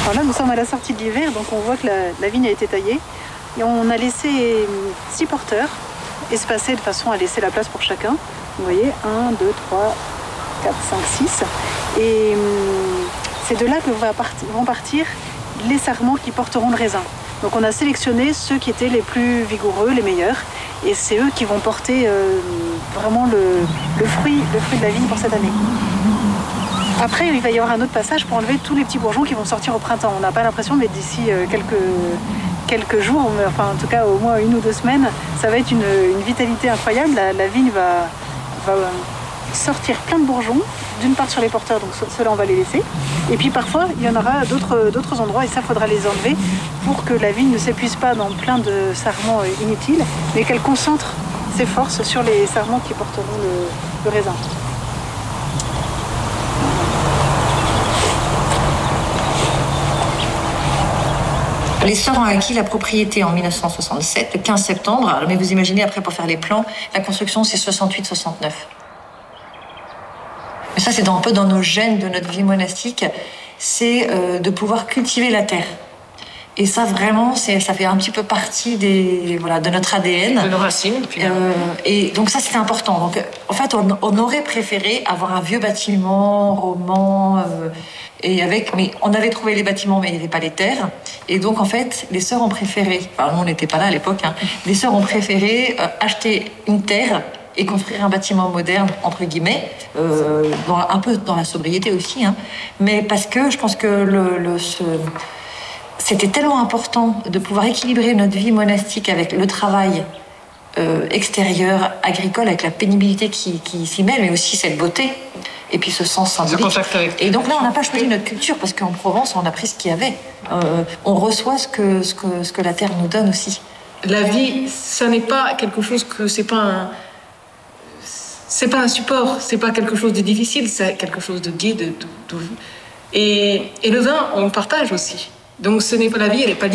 Alors là, nous sommes à la sortie de l'hiver, donc on voit que la vigne a été taillée. Et on a laissé 6 porteurs espacés de façon à laisser la place pour chacun. Vous voyez, 1, 2, 3, 4, 5, 6. Et c'est de là que vont partir les sarments qui porteront le raisin. Donc on a sélectionné ceux qui étaient les plus vigoureux, les meilleurs. Et c'est eux qui vont porter vraiment le fruit de la vigne pour cette année. Après, il va y avoir un autre passage pour enlever tous les petits bourgeons qui vont sortir au printemps. On n'a pas l'impression, mais d'ici quelques jours, enfin en tout cas au moins 1 ou 2 semaines, ça va être une vitalité incroyable. La vigne va sortir plein de bourgeons, d'une part sur les porteurs, donc ceux-là on va les laisser. Et puis parfois, il y en aura d'autres endroits, et ça, il faudra les enlever pour que la vigne ne s'épuise pas dans plein de sarments inutiles, mais qu'elle concentre ses forces sur les sarments qui porteront le raisin. Les sœurs ont acquis la propriété en 1967, le 15 septembre. Alors, mais vous imaginez, après, pour faire les plans, la construction, c'est 68-69. Mais ça, c'est un peu dans nos gènes de notre vie monastique, c'est de pouvoir cultiver la terre. Et ça, vraiment, ça fait un petit peu partie de notre ADN. De nos racines. Et donc ça, c'était important. Donc, en fait, on aurait préféré avoir un vieux bâtiment roman, mais on avait trouvé les bâtiments, mais il n'y avait pas les terres. Et donc, en fait, les sœurs ont préféré, enfin, nous, on n'était pas là à l'époque, les sœurs ont préféré acheter une terre et construire un bâtiment moderne, entre guillemets, un peu dans la sobriété aussi, mais parce que je pense que c'était tellement important de pouvoir équilibrer notre vie monastique avec le travail extérieur, agricole, avec la pénibilité qui s'y mêle, mais aussi cette beauté, et puis ce sens symbolique. Et donc là, on n'a pas choisi notre culture, parce qu'en Provence, on a pris ce qu'il y avait. On reçoit ce que la terre nous donne aussi. La vie, ça n'est pas quelque chose que... C'est pas un support, c'est pas quelque chose de difficile, c'est quelque chose de gai, et le vin, on le partage aussi. Donc ce n'est pas la vie, elle n'est pas